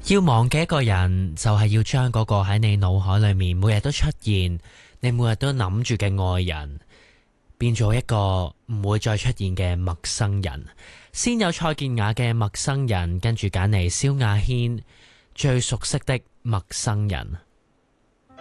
要忘記一個人，就係要將嗰個喺你腦海裏面每日都出現，你每日都諗住嘅愛人，變做一個唔會再出現嘅陌生人。先有蔡健雅嘅陌生人，跟住揀嚟蕭亞軒最熟悉的陌生人。